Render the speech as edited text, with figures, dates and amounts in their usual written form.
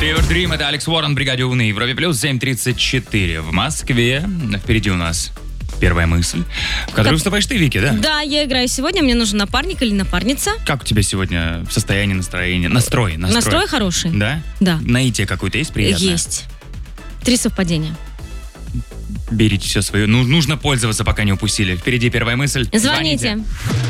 Fever Dream, это Алекс Уоррен, Бригаде У на Европе Плюс, 7:34 в Москве. Впереди у нас первая мысль, в которую вступаешь ты, Вики, да? Да, я играю сегодня, мне нужен напарник или напарница. Как у тебя сегодня состояние, настроение? Настрой. Настрой хороший. Да? Да. Наитие какое-то есть приятное? Есть. 3 совпадения. Берите все свое. Нужно пользоваться, пока не упустили. Впереди первая мысль. Звоните.